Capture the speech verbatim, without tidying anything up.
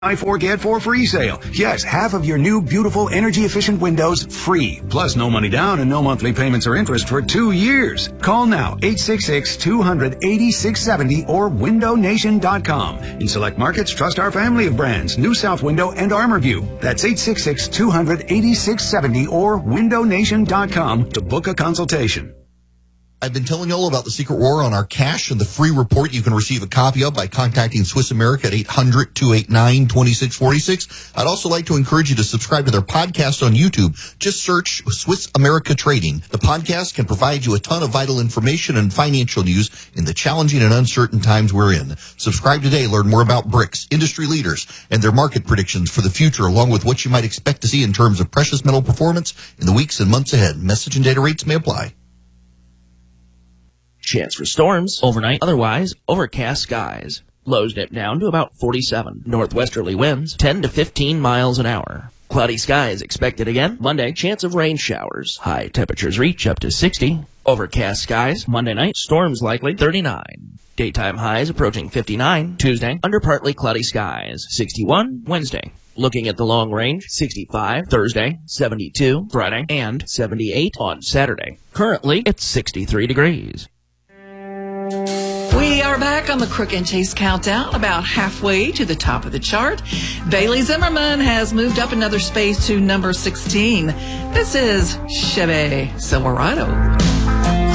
Buy four, get four free sale. Yes, half of your new, beautiful, energy-efficient windows free. Plus no money down and no monthly payments or interest for two years. Call now, eight six six, two hundred, eighty-six seventy or window nation dot com. In select markets, trust our family of brands, New South Window and ArmorView. That's eight six six, two hundred, eighty-six seventy or window nation dot com to book a consultation. I've been telling you all about the Secret War on our cash and the free report you can receive a copy of by contacting Swiss America at eight hundred, two eight nine, two six four six. I'd also like to encourage you to subscribe to their podcast on YouTube. Just search Swiss America Trading. The podcast can provide you a ton of vital information and financial news in the challenging and uncertain times we're in. Subscribe today. Learn more about B R I C S, industry leaders, and their market predictions for the future, along with what you might expect to see in terms of precious metal performance in the weeks and months ahead. Message and data rates may apply. Chance for storms overnight, otherwise overcast skies. Lows dip down to about forty-seven. Northwesterly winds ten to fifteen miles an hour. Cloudy skies expected again. Monday, chance of rain showers. High temperatures reach up to sixty. Overcast skies. Monday night, storms likely thirty-nine. Daytime highs approaching fifty-nine. Tuesday, under partly cloudy skies. sixty-one. Wednesday. Looking at the long range, sixty-five Thursday, seventy-two Friday, and seventy-eight on Saturday. Currently, it's sixty-three degrees. We are back on the Crook and Chase Countdown, about halfway to the top of the chart. Bailey Zimmerman has moved up another space to number sixteen. This is Chevy Silverado.